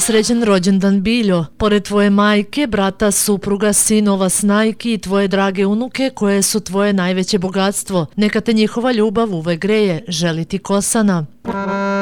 Srećen rođendan Biljo, pored tvoje majke, brata, supruga, sinova, snajki i tvoje drage unuke koje su tvoje najveće bogatstvo. Neka te njihova ljubav uvek greje, želi ti Kosana.